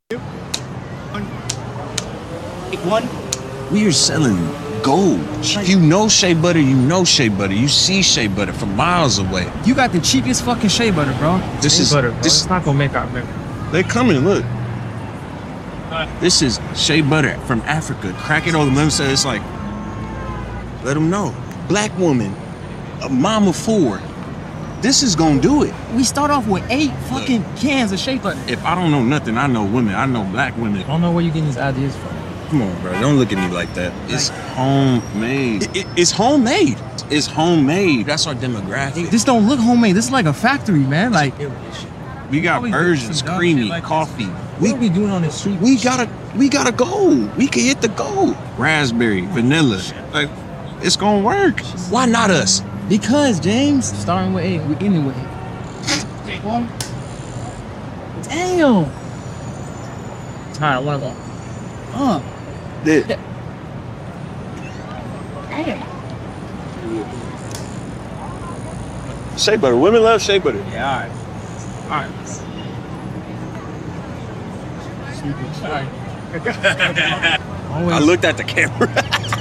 One. We are selling gold. You know shea butter, you know shea butter. You see shea butter from miles away. You got the cheapest fucking shea butter, bro. This is butter, bro. It's not gonna make our milk. They're coming, look. This is shea butter from Africa. Crack it on the lemon, it's like, let them know. Black woman, a mom of 4. This is gonna do it. We start off with 8 fucking cans of shea butter. If I don't know nothing, I know women. I know black women. I don't know where you getting these ideas from. Come on, bro. Don't look at me like that. It's homemade. It's homemade. It's homemade. That's our demographic. This don't look homemade. This is like a factory, man. Like, We got versions, creamy, coffee. What are we doing on the street? We gotta go. We can hit the goal. Raspberry, vanilla. Like, it's gonna work. Why not us? because James, starting with 8, we ending with 8. Damn. All right, I wanna go. Yeah. Damn. Shea butter. Women love shea butter. Yeah, all right. All right. I looked at the camera.